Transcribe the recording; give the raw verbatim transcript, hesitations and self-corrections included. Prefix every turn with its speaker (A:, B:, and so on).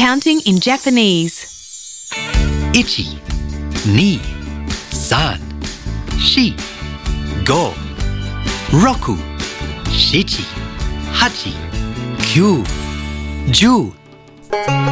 A: Counting in Japanese.
B: Ichi, ni, san, shi, go, roku, shichi, hachi, kyu, ju.